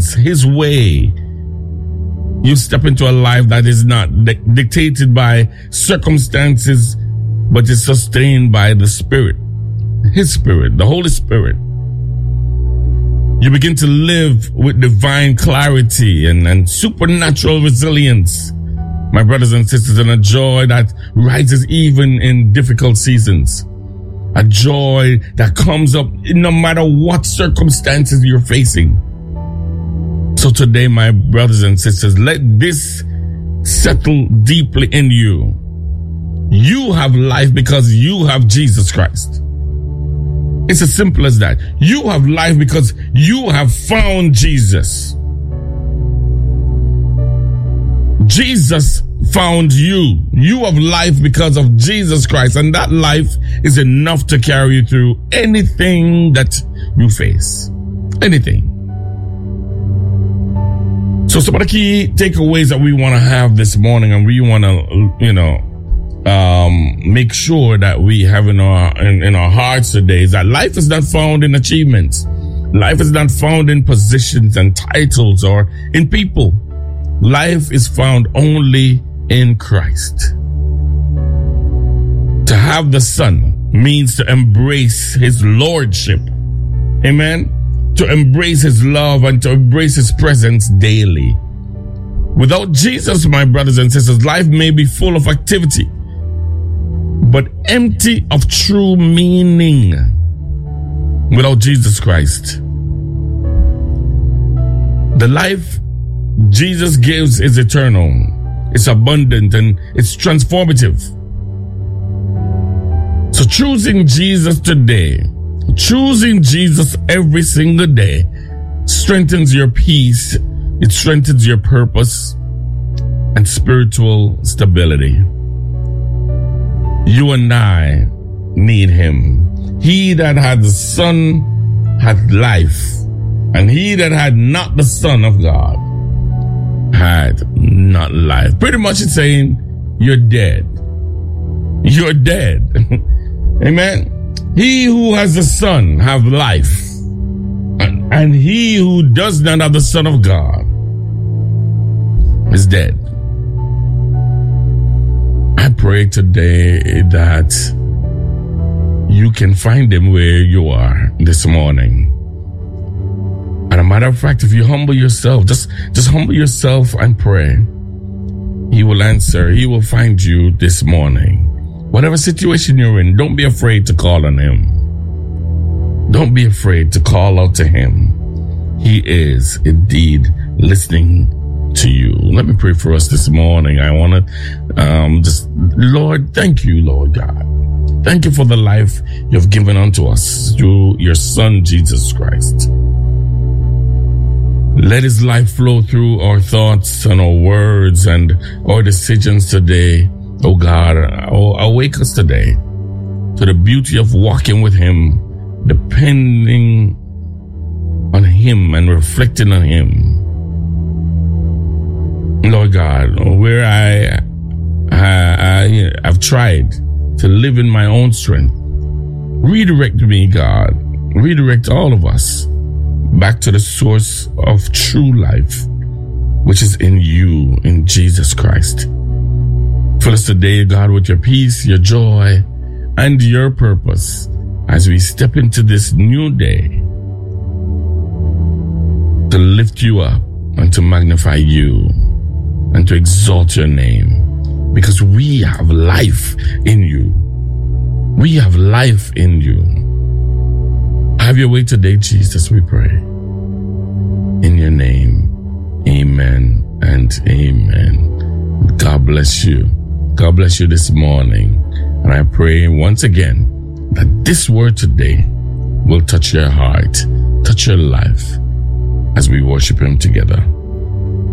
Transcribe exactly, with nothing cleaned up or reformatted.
plans, his way, you step into a life that is not di- dictated by circumstances, but is sustained by the Spirit, his Spirit, the Holy Spirit. You begin to live with divine clarity and, and supernatural resilience, my brothers and sisters, and a joy that rises even in difficult seasons. A joy that comes up no matter what circumstances you're facing. So today, my brothers and sisters, let this settle deeply in you. You have life because you have Jesus Christ. It's as simple as that. You have life because you have found Jesus. Jesus found you. You have life because of Jesus Christ, and that life is enough to carry you through anything that you face. Anything. So some of the key takeaways that we want to have this morning, and we want to, you know, um, make sure that we have in our, in, in our hearts today, is that life is not found in achievements. Life is not found in positions and titles or in people. Life is found only in Christ. To have the Son means to embrace his lordship. Amen. To embrace his love and to embrace his presence daily. Without Jesus, my brothers and sisters, life may be full of activity, but empty of true meaning. Without Jesus Christ, the life Jesus gives is eternal, it's abundant, and it's transformative. So choosing Jesus today, choosing Jesus every single day, strengthens your peace, it strengthens your purpose and spiritual stability. You and I need him. He that had the Son had life, and he that had not the Son of God had not life. Pretty much it's saying you're dead. You're dead. Amen. He who has the Son have life, and, and he who does not have the Son of God is dead. I pray today that you can find him where you are this morning. And a matter of fact, if you humble yourself, just, just humble yourself and pray, he will answer. He will find you this morning. Whatever situation you're in, don't be afraid to call on him. Don't be afraid to call out to him. He is indeed listening to you. Let me pray for us this morning. I want to um, just, Lord, thank you, Lord God. Thank you for the life you've given unto us through your Son, Jesus Christ. Let his life flow through our thoughts and our words and our decisions today. Oh God, awake us today to the beauty of walking with him, depending on him and reflecting on him. Lord God, where I, I, I I've tried to live in my own strength, redirect me, God. Redirect all of us back to the source of true life, which is in you, in Jesus Christ. Fill us today, God, with your peace, your joy, and your purpose as we step into this new day to lift you up and to magnify you and to exalt your name, because we have life in you. We have life in you. Have your way today, Jesus, we pray. In your name, amen and amen. God bless you. God bless you this morning. And I pray once again that this word today will touch your heart, touch your life as we worship him together.